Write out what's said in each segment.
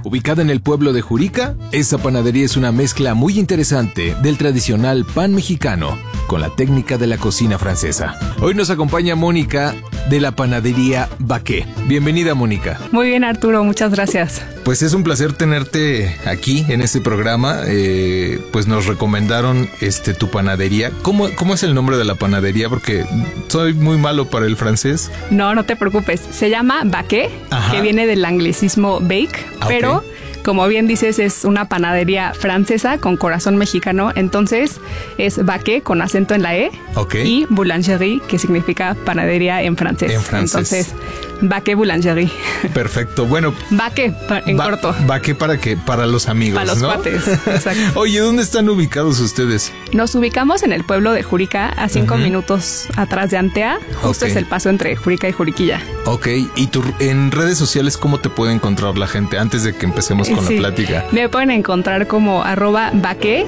Ubicada en el pueblo de Jurica, esa panadería es una mezcla muy interesante del tradicional pan mexicano con la técnica de la cocina francesa. Hoy nos acompaña Mónica de la panadería Baqué. Bienvenida, Mónica. Muy bien, Arturo, muchas gracias. Pues es un placer tenerte aquí en este programa. Pues nos recomendaron tu panadería. ¿Cómo es el nombre de la panadería? Porque soy muy malo para el francés. No te preocupes. Se llama Baqué, que viene del anglicismo bake, pero como bien dices, es una panadería francesa con corazón mexicano. Entonces es Baqué con acento en la E y boulangerie, que significa panadería en francés. Entonces, Baqué Boulangerie. Perfecto. Bueno, Baqué en corto. Baqué para los amigos, para los cuates. Exacto. Oye, ¿dónde están ubicados ustedes? Nos ubicamos en el pueblo de Jurica, a 5 minutos atrás de Antea. Justo es el paso entre Jurica y Juriquilla. Ok. ¿Y en redes sociales cómo te puede encontrar la gente antes de que empecemos con la plática? Me pueden encontrar como @Baqué,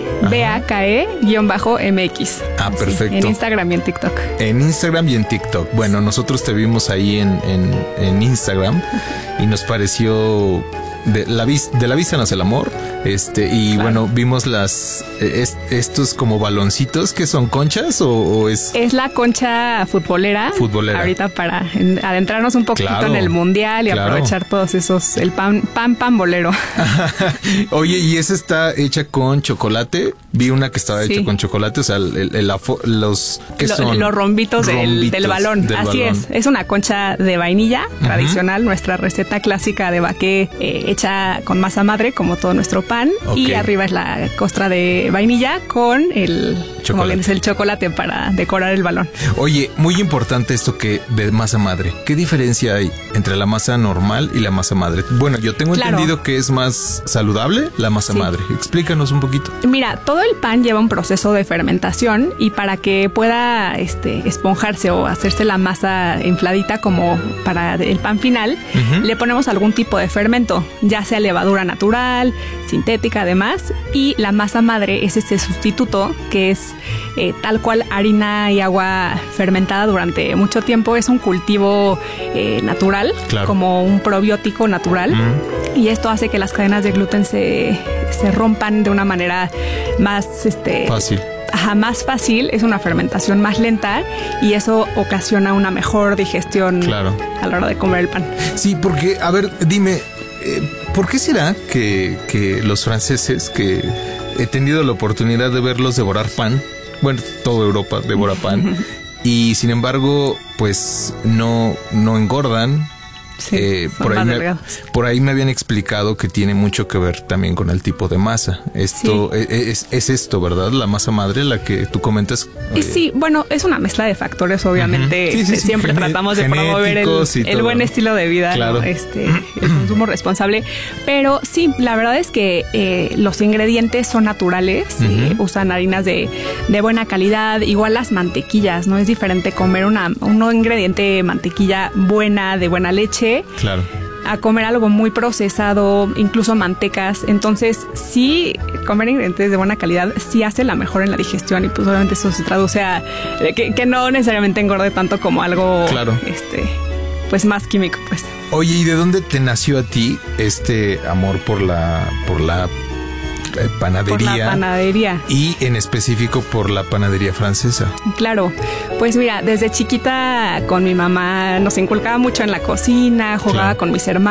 BAKE_MX. Perfecto. En Instagram y en TikTok. En Instagram y en TikTok. Bueno, nosotros te vimos ahí en Instagram y nos pareció de la vista nace el amor. Bueno, vimos estos como baloncitos, que son conchas o es. Es la concha futbolera. Ahorita para adentrarnos un poquito en el mundial y aprovechar todos esos, el pan bolero. Oye, ¿y esa está hecha con chocolate? Vi una que estaba hecha con chocolate, o sea, los rombitos del balón. Así es una concha de vainilla tradicional, nuestra receta clásica de Baqué, hecha con masa madre, como todo nuestro pan, y arriba es la costra de vainilla con el chocolate para decorar el balón. Oye, muy importante esto que de masa madre. ¿Qué diferencia hay entre la masa normal y la masa madre? Bueno, yo tengo entendido que es más saludable la masa madre. Explícanos un poquito. Mira, todo el pan lleva un proceso de fermentación y para que pueda esponjarse o hacerse la masa infladita como para el pan final, le ponemos algún tipo de fermento, ya sea levadura natural, sintética además, y la masa madre es este sustituto que es tal cual harina y agua fermentada durante mucho tiempo. Es un cultivo natural, como un probiótico natural, y esto hace que las cadenas de gluten se rompan de una manera más fácil. Más fácil, es una fermentación más lenta y eso ocasiona una mejor digestión a la hora de comer el pan. Sí, porque, a ver, dime, ¿por qué será que los franceses, que he tenido la oportunidad de verlos devorar pan, bueno, toda Europa devora pan, y sin embargo, pues no engordan? Por ahí me habían explicado que tiene mucho que ver también con el tipo de masa. Es esto, ¿verdad? La masa madre, la que tú comentas. Sí, bueno, es una mezcla de factores, obviamente. Siempre tratamos de promover el buen estilo de vida, ¿no? El consumo responsable. Pero sí, la verdad es que los ingredientes son naturales. Usan harinas de buena calidad. Igual las mantequillas, ¿no? Es diferente comer un ingrediente mantequilla buena, de buena leche, a comer algo muy procesado, incluso mantecas. Entonces, sí, comer ingredientes de buena calidad sí hace la mejor en la digestión, y pues obviamente eso se traduce a que no necesariamente engorde tanto como algo pues más químico, pues. Oye, ¿y de dónde te nació a ti este amor por la panadería? Por la panadería. Y en específico por la panadería francesa. Claro, pues mira, desde chiquita con mi mamá nos inculcaba mucho en la cocina, jugaba con mis hermanos.